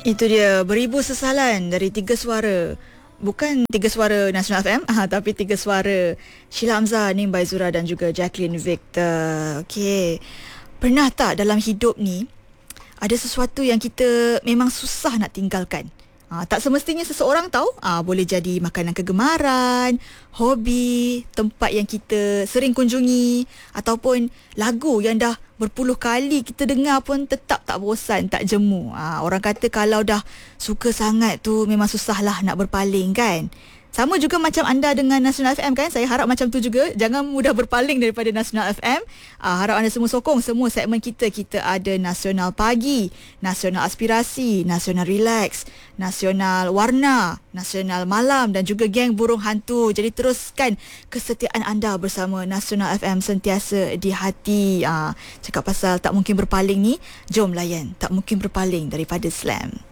Itu dia, beribu sesalan dari tiga suara. Bukan tiga suara Nasional FM, tapi tiga suara Sheila Hamzah, Ning Baizura dan juga Jacqueline Victor. Okey. Pernah tak dalam hidup ni ada sesuatu yang kita memang susah nak tinggalkan? Tak semestinya seseorang tahu. Boleh jadi makanan kegemaran, hobi, tempat yang kita sering kunjungi, ataupun lagu yang dah berpuluh kali kita dengar pun tetap tak bosan, tak jemu. Orang kata kalau dah suka sangat tu memang susahlah nak berpaling kan. Sama juga macam anda dengan Nasional FM kan. Saya harap macam tu juga. Jangan mudah berpaling daripada Nasional FM. Harap anda semua sokong semua segmen kita. Kita ada Nasional Pagi, Nasional Aspirasi, Nasional Relax, Nasional Warna, Nasional Malam dan juga Geng Burung Hantu. Jadi teruskan kesetiaan anda bersama Nasional FM sentiasa di hati. Cakap pasal tak mungkin berpaling ni, jom layan Tak Mungkin Berpaling daripada Slam.